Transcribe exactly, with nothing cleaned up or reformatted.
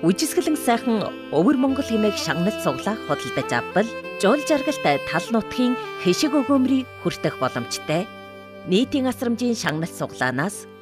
Үжисгэлэн сайхан Өвөр Монгол хэмээх шагнал цуглаах худалдаж авбал жуул жаргалт тал нутгийн хэшиг өгөөмрийг хүртэх боломжтой. Нийтийн асрамжийн шагнал цуглаанаас